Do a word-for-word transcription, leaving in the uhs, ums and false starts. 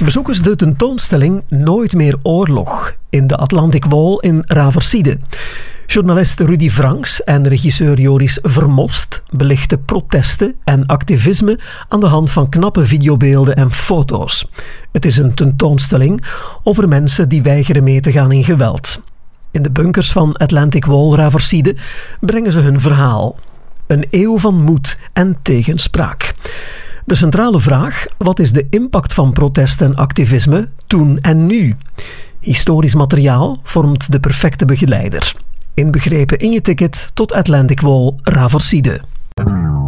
Bezoekers de tentoonstelling Nooit meer oorlog in de Atlantic Wall in Raverside. Journalist Rudy Franks en regisseur Joris Vermost belichten protesten en activisme aan de hand van knappe videobeelden en foto's. Het is een tentoonstelling over mensen die weigeren mee te gaan in geweld. In de bunkers van Atlantic Wall Raverside brengen ze hun verhaal. Een eeuw van moed en tegenspraak. De centrale vraag: wat is de impact van protest en activisme toen en nu? Historisch materiaal vormt de perfecte begeleider. Inbegrepen in je ticket tot Atlantic Wall Raverside.